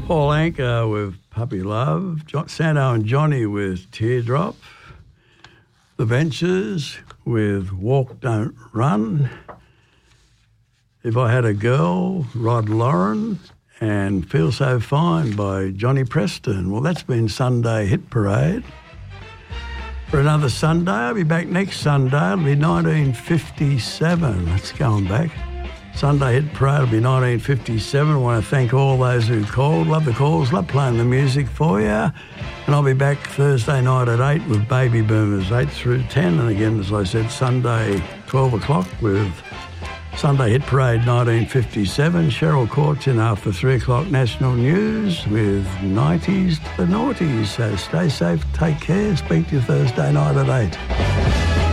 Paul Anka with Puppy Love, Santo and Johnny with Teardrop, The Ventures with Walk Don't Run, If I Had a Girl, Rod Lauren, and Feel So Fine by Johnny Preston. Well, that's been Sunday Hit Parade. For another Sunday, I'll be back next Sunday. It'll be 1957. That's going back. Sunday Hit Parade will be 1957. I want to thank all those who called. Love the calls, love playing the music for you. And I'll be back Thursday night at 8 with Baby Boomers, 8 through 10. And again, as I said, Sunday 12 o'clock with Sunday Hit Parade 1957. Cheryl Courts in after 3 o'clock National News with 90s to the noughties. So stay safe, take care. Speak to you Thursday night at 8.